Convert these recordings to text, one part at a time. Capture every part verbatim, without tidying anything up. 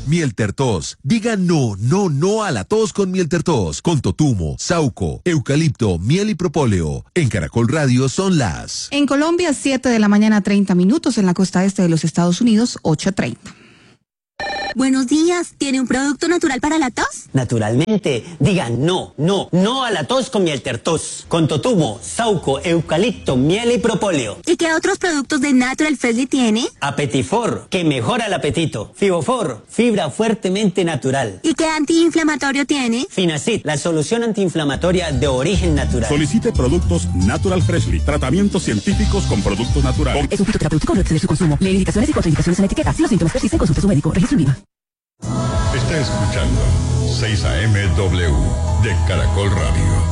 Miel Tertos. Diga no, no, no a la tos con Miel Tertos. Con totumo, sauco, eucalipto, miel y propóleo. En Caracol Radio son las... En Colombia, siete de la mañana, treinta minutos. En la costa este de los Estados Unidos, ocho treinta. Buenos días, ¿tiene un producto natural para la tos? Naturalmente, digan no, no, no a la tos con Miel Tertos. Con totumo, sauco, eucalipto, miel y propóleo. ¿Y qué otros productos de Natural Freshly tiene? Apetifor, que mejora el apetito. Fibofor, fibra fuertemente natural. ¿Y qué antiinflamatorio tiene? Finacid, la solución antiinflamatoria de origen natural. Solicite productos Natural Freshly, tratamientos científicos con productos naturales. Es un fitoterapéutico, no excede su consumo. Lee indicaciones y contraindicaciones en la etiqueta. Si los síntomas persisten, consulte a su médico. Registro en I V A. Está escuchando seis A M W de Caracol Radio.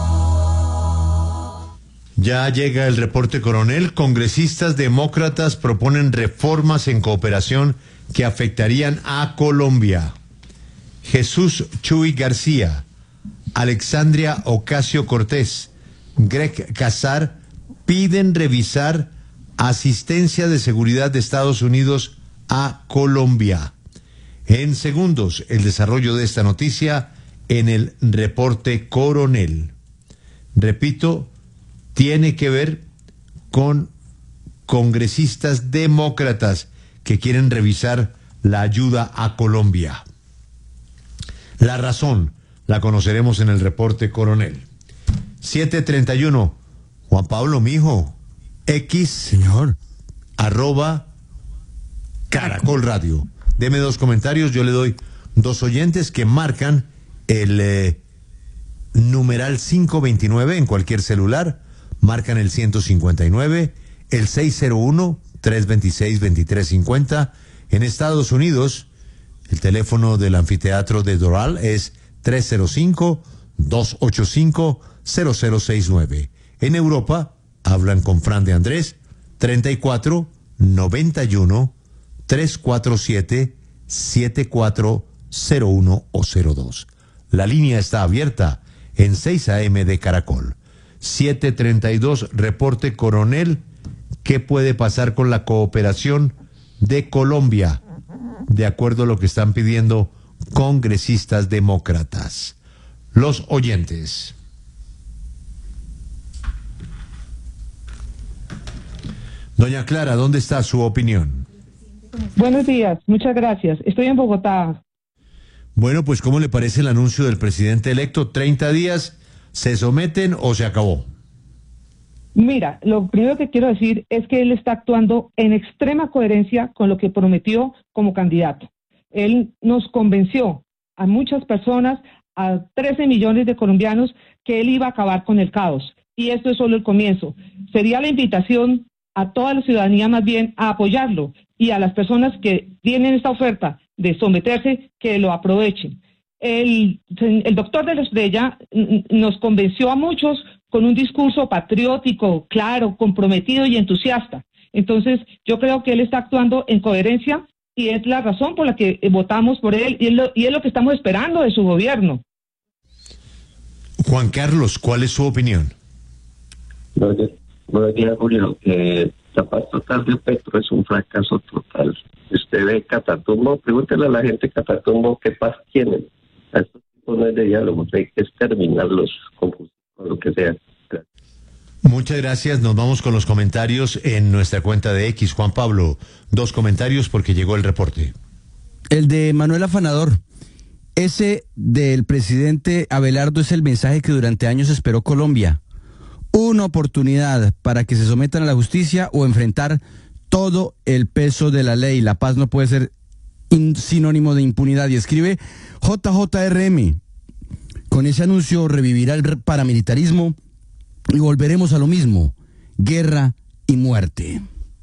Ya llega el reporte coronel. Congresistas demócratas proponen reformas en cooperación que afectarían a Colombia. Jesús Chuy García, Alexandria Ocasio Cortés, Greg Casar piden revisar asistencia de seguridad de Estados Unidos a Colombia. En segundos, el desarrollo de esta noticia en el reporte coronel. Repito, tiene que ver con congresistas demócratas que quieren revisar la ayuda a Colombia. La razón la conoceremos en el reporte coronel. siete treinta y uno. Juan Pablo, mijo. X. Señor. Arroba Caracol Radio. Deme dos comentarios, yo le doy dos oyentes que marcan el eh, numeral quinientos veintinueve en cualquier celular, marcan el ciento cincuenta y nueve, el seis cero uno, tres dos seis, dos tres cinco cero. En Estados Unidos, el teléfono del anfiteatro de Doral es tres cero cinco, dos ocho cinco, cero cero seis nueve. En Europa, hablan con Fran de Andrés, treinta y cuatro, noventa y uno, tres cuatro siete, siete cuatro cero uno o cero dos. La línea está abierta en seis A M de Caracol. siete treinta y dos, reporte coronel. ¿Qué puede pasar con la cooperación de Colombia? De acuerdo a lo que están pidiendo congresistas demócratas. Los oyentes. Doña Clara, ¿dónde está su opinión? Buenos días, muchas gracias. Estoy en Bogotá. Bueno, pues ¿cómo le parece el anuncio del presidente electo? ¿treinta días se someten o se acabó? Mira, lo primero que quiero decir es que él está actuando en extrema coherencia con lo que prometió como candidato. Él nos convenció a muchas personas, a trece millones de colombianos, que él iba a acabar con el caos. Y esto es solo el comienzo. Sería la invitación a toda la ciudadanía más bien a apoyarlo y a las personas que tienen esta oferta de someterse, que lo aprovechen. El, el doctor de la Estrella nos convenció a muchos con un discurso patriótico, claro, comprometido y entusiasta. Entonces, yo creo que él está actuando en coherencia y es la razón por la que votamos por él y es lo, y es lo que estamos esperando de su gobierno. Juan Carlos, ¿cuál es su opinión? Buenos días, Julio. Eh, la paz total de Petro es un fracaso total. Usted ve Catatumbo, pregúntele a la gente de Catatumbo qué paz tienen. A estos tipos no es de diálogo, hay que exterminarlos con, con lo que sea. Gracias. Muchas gracias, nos vamos con los comentarios en nuestra cuenta de X. Juan Pablo, dos comentarios porque llegó el reporte. El de Manuel Afanador. Ese del presidente Abelardo es el mensaje que durante años esperó Colombia. Una oportunidad para que se sometan a la justicia o enfrentar todo el peso de la ley. La paz no puede ser sinónimo de impunidad. Y escribe J J R M. Con ese anuncio revivirá el paramilitarismo y volveremos a lo mismo, guerra y muerte.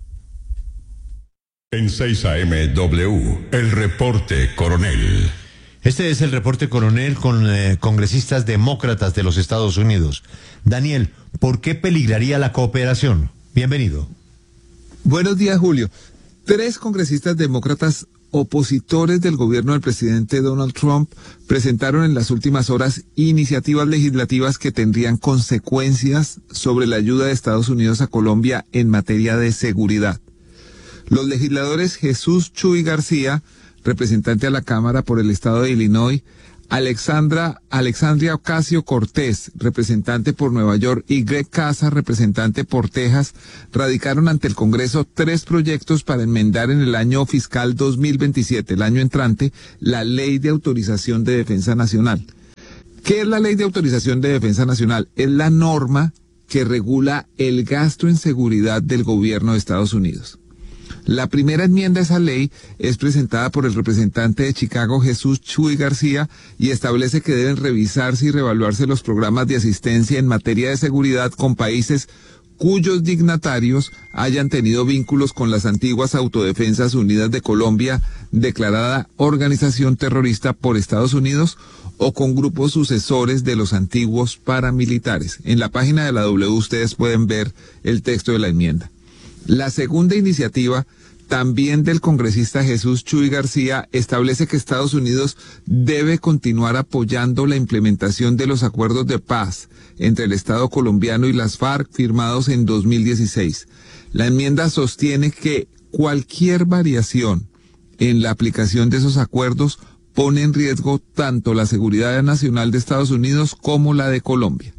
En seis A M W, el reporte coronel. Este es el reporte coronel con eh, congresistas demócratas de los Estados Unidos. Daniel, ¿por qué peligraría la cooperación? Bienvenido. Buenos días, Julio. Tres congresistas demócratas opositores del gobierno del presidente Donald Trump presentaron en las últimas horas iniciativas legislativas que tendrían consecuencias sobre la ayuda de Estados Unidos a Colombia en materia de seguridad. Los legisladores Jesús Chuy García representante a la Cámara por el Estado de Illinois, Alexandra, Alexandria Ocasio-Cortez, representante por Nueva York, y Greg Casar, representante por Texas, radicaron ante el Congreso tres proyectos para enmendar en el año fiscal dos mil veintisiete, el año entrante, la Ley de Autorización de Defensa Nacional. ¿Qué es la Ley de Autorización de Defensa Nacional? Es la norma que regula el gasto en seguridad del gobierno de Estados Unidos. La primera enmienda a esa ley es presentada por el representante de Chicago, Jesús Chuy García, y establece que deben revisarse y reevaluarse los programas de asistencia en materia de seguridad con países cuyos dignatarios hayan tenido vínculos con las antiguas Autodefensas Unidas de Colombia, declarada organización terrorista por Estados Unidos, o con grupos sucesores de los antiguos paramilitares. En la página de la W ustedes pueden ver el texto de la enmienda. La segunda iniciativa, también del congresista Jesús Chuy García, establece que Estados Unidos debe continuar apoyando la implementación de los acuerdos de paz entre el Estado colombiano y las FARC firmados en dos mil dieciséis. La enmienda sostiene que cualquier variación en la aplicación de esos acuerdos pone en riesgo tanto la seguridad nacional de Estados Unidos como la de Colombia.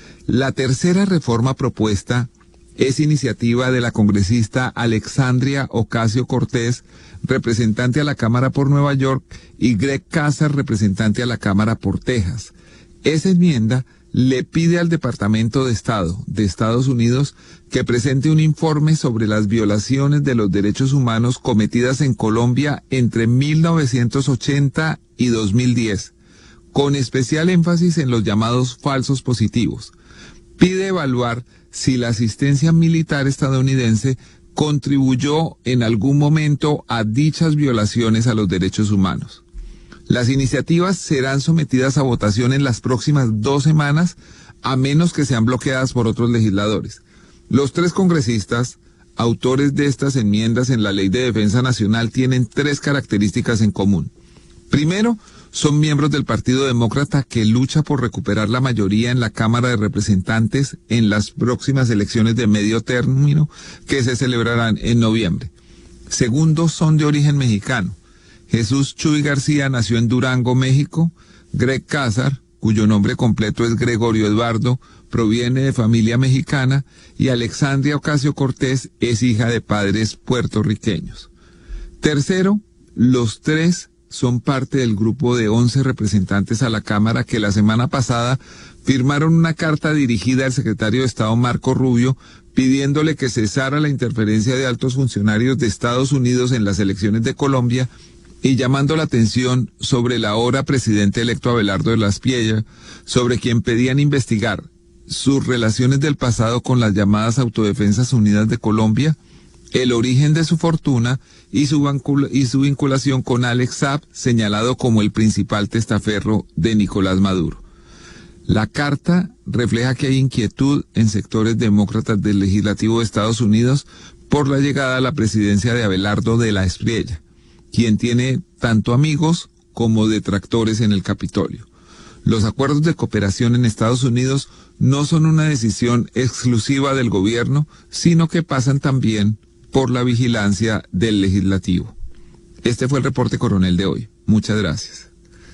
La tercera reforma propuesta es iniciativa de la congresista Alexandria Ocasio-Cortez, representante a la Cámara por Nueva York, y Greg Casar, representante a la Cámara por Texas. Esa enmienda le pide al Departamento de Estado de Estados Unidos que presente un informe sobre las violaciones de los derechos humanos cometidas en Colombia entre mil novecientos ochenta y dos mil diez, con especial énfasis en los llamados falsos positivos. Pide evaluar si la asistencia militar estadounidense contribuyó en algún momento a dichas violaciones a los derechos humanos. Las iniciativas serán sometidas a votación en las próximas dos semanas, a menos que sean bloqueadas por otros legisladores. Los tres congresistas, autores de estas enmiendas en la Ley de Defensa Nacional, tienen tres características en común. Primero, son miembros del Partido Demócrata que lucha por recuperar la mayoría en la Cámara de Representantes en las próximas elecciones de medio término que se celebrarán en noviembre. Segundo, son de origen mexicano. Jesús Chuy García nació en Durango, México. Greg Casar, cuyo nombre completo es Gregorio Eduardo, proviene de familia mexicana, y Alexandria Ocasio-Cortez es hija de padres puertorriqueños. Tercero, los tres son parte del grupo de once representantes a la Cámara que la semana pasada firmaron una carta dirigida al secretario de Estado Marco Rubio pidiéndole que cesara la interferencia de altos funcionarios de Estados Unidos en las elecciones de Colombia y llamando la atención sobre el ahora presidente electo Abelardo de la Espriella, sobre quien pedían investigar sus relaciones del pasado con las llamadas Autodefensas Unidas de Colombia, el origen de su fortuna y su, vincul- y su vinculación con Alex Saab, señalado como el principal testaferro de Nicolás Maduro. La carta refleja que hay inquietud en sectores demócratas del legislativo de Estados Unidos por la llegada a la presidencia de Abelardo de la Espriella, quien tiene tanto amigos como detractores en el Capitolio. Los acuerdos de cooperación en Estados Unidos no son una decisión exclusiva del gobierno, sino que pasan también por la vigilancia del legislativo. Este fue el reporte coronel de hoy. Muchas gracias.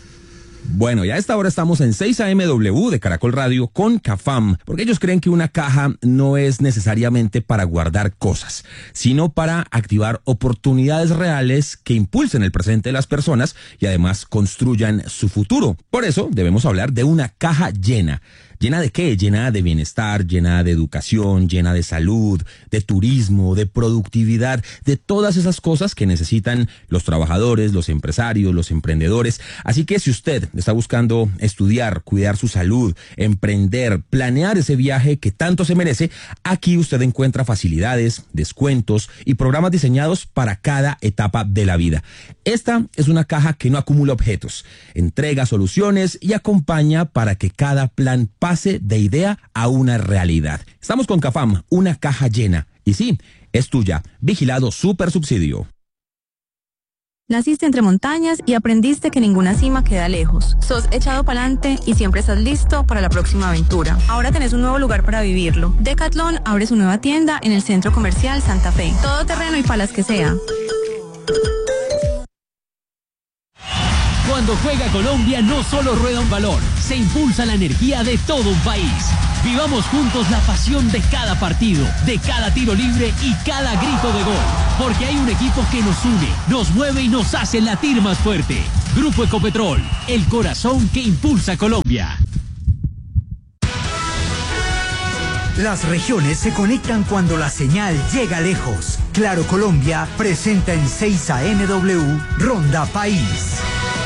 Bueno, y a esta hora estamos en seis A M W de Caracol Radio con CAFAM, porque ellos creen que una caja no es necesariamente para guardar cosas, sino para activar oportunidades reales que impulsen el presente de las personas y además construyan su futuro. Por eso debemos hablar de una caja llena. ¿Llena de qué? Llena de bienestar, llena de educación, llena de salud, de turismo, de productividad, de todas esas cosas que necesitan los trabajadores, los empresarios, los emprendedores. Así que si usted está buscando estudiar, cuidar su salud, emprender, planear ese viaje que tanto se merece, aquí usted encuentra facilidades, descuentos y programas diseñados para cada etapa de la vida. Esta es una caja que no acumula objetos, entrega soluciones y acompaña para que cada plan pase de idea a una realidad. Estamos con CAFAM, una caja llena. Y sí, es tuya. Vigilado Super Subsidio. Naciste entre montañas y aprendiste que ninguna cima queda lejos. Sos echado pa'lante y siempre estás listo para la próxima aventura. Ahora tenés un nuevo lugar para vivirlo. Decathlon abre su nueva tienda en el Centro Comercial Santa Fe. Todo terreno y palas que sea. Cuando juega Colombia no solo rueda un balón, se impulsa la energía de todo un país. Vivamos juntos la pasión de cada partido, de cada tiro libre y cada grito de gol. Porque hay un equipo que nos une, nos mueve y nos hace latir más fuerte. Grupo Ecopetrol, el corazón que impulsa a Colombia. Las regiones se conectan cuando la señal llega lejos. Claro Colombia presenta en seis A M W Ronda País.